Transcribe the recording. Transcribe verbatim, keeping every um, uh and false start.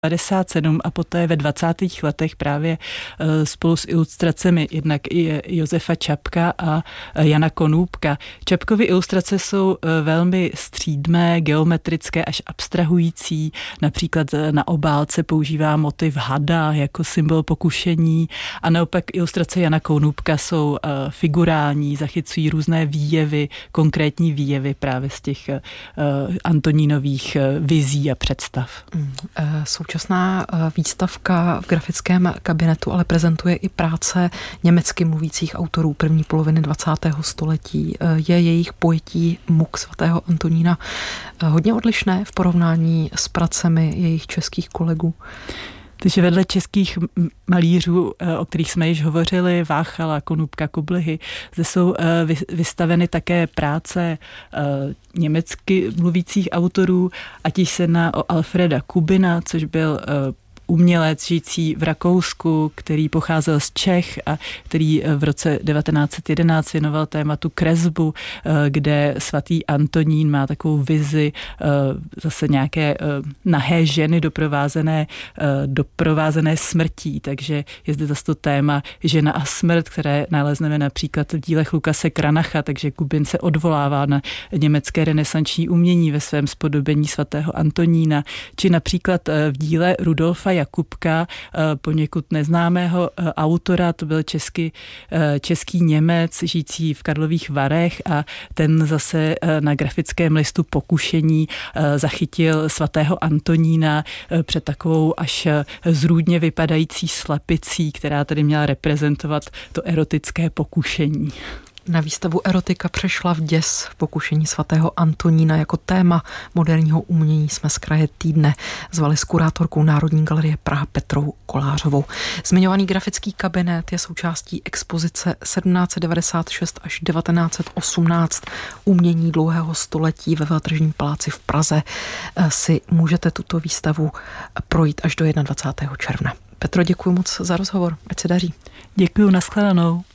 devadesát sedm a poté ve dvacátých letech právě spolu s ilustracemi jednak i Josefa Čapka a Jana Konůbka. Čapkovy ilustrace jsou velmi střídmé, geometrické až abstrahující. Například na obálce používá motiv hada jako symbol pokušení a naopak ilustrace Jana Konůbka jsou figurální, zachycují různé výjevy, konkrétní výjevy právě z těch Antonínových vizí a představ. Mm. Současná výstavka v grafickém kabinetu ale prezentuje i práce německy mluvících autorů první poloviny dvacátého století. Je jejich pojetí muk svatého Antonína hodně odlišné v porovnání s pracemi jejich českých kolegů? Takže vedle českých malířů, o kterých jsme již hovořili, Váchala, Konůbka, Koblihy, zde jsou vystaveny také práce německy mluvících autorů, ať již se jedná o Alfreda Kubina, což byl umělec žijící v Rakousku, který pocházel z Čech a který v roce devatenáct set jedenáct věnoval tématu kresbu, kde svatý Antonín má takovou vizi zase nějaké nahé ženy doprovázené, doprovázené smrtí. Takže je zde zase to téma žena a smrt, které nalezneme například v dílech Lukase Kranacha, takže Kubin se odvolává na německé renesanční umění ve svém zpodobení svatého Antonína, či například v díle Rudolfa Jakubka, poněkud neznámého autora, to byl český, český Němec, žijící v Karlových Varech a ten zase na grafickém listu Pokušení zachytil svatého Antonína před takovou až zrůdně vypadající slepicí, která tedy měla reprezentovat to erotické pokušení. Na výstavu Erotika přešla v děs pokušení svatého Antonína jako téma moderního umění jsme z kraje týdne zvali s kurátorkou Národní galerie Praha Petrou Kolářovou. Zmiňovaný grafický kabinet je součástí expozice sedmnáct set devadesát šest až devatenáct set osmnáct umění dlouhého století ve Veletržním paláci v Praze. Si můžete tuto výstavu projít až do dvacátého prvního června. Petro, děkuji moc za rozhovor. Ať se daří. Děkuji, nashledanou.